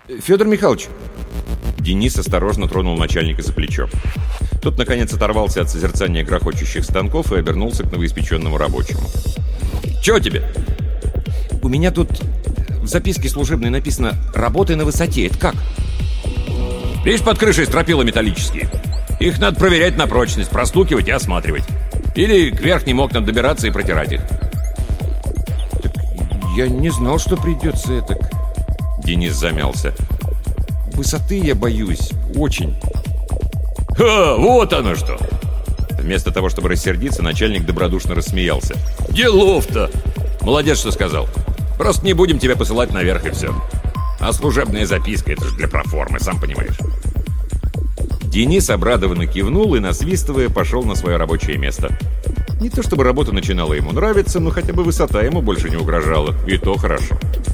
Федор Михайлович. Денис осторожно тронул начальника за плечо. Тот, наконец, оторвался от созерцания грохочущих станков и обернулся к новоиспеченному рабочему. «Чего тебе?» «У меня тут в записке служебной написано «Работай на высоте». Это как?» «Видишь, под крышей стропила металлические. Их надо проверять на прочность, простукивать и осматривать. Или к верхним окнам добираться и протирать их». «Так я не знал, что придется это...» Денис замялся. «Высоты я боюсь. Очень». «Ха, вот оно что!» Вместо того, чтобы рассердиться, начальник добродушно рассмеялся. «Делов-то! Молодец, что сказал. Просто не будем тебя посылать наверх, и все. А служебная записка — это же для проформы, сам понимаешь». Денис обрадованно кивнул и, насвистывая, пошел на свое рабочее место. Не то чтобы работа начинала ему нравиться, но хотя бы высота ему больше не угрожала. И то хорошо.